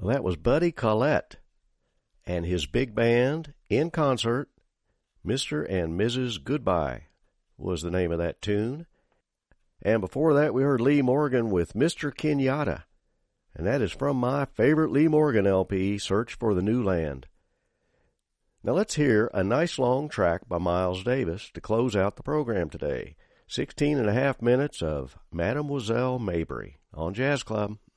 Well, that was Buddy Collette and his big band in concert. Mr. and Mrs. Goodbye was the name of that tune. And before that, we heard Lee Morgan with Mr. Kenyatta. And that is from my favorite Lee Morgan LP, Search for the New Land. Now let's hear a nice long track by Miles Davis to close out the program today. 16 and a half minutes of Mademoiselle Mabry on Jazz Club.